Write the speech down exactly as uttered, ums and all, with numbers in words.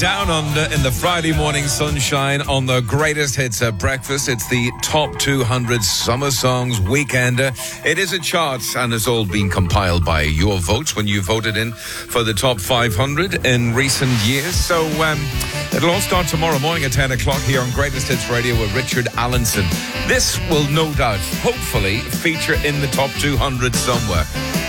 Down Under in the Friday morning sunshine on the greatest hits at breakfast. It's the top two hundred summer songs weekender. It is a chart and it's all been compiled by your votes when you voted in for the top five hundred in recent years. So um, it'll all start tomorrow morning at ten o'clock here on Greatest Hits Radio with Richard Allenson. This will no doubt, hopefully, feature in the top two hundred somewhere.